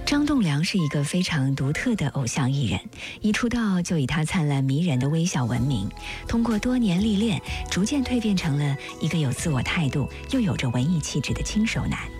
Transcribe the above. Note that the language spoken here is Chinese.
张栋梁是一个非常独特的偶像艺人，一出道就以他灿烂迷人的微笑闻名。通过多年历练，逐渐蜕变成了一个有自我态度又有着文艺气质的轻熟男。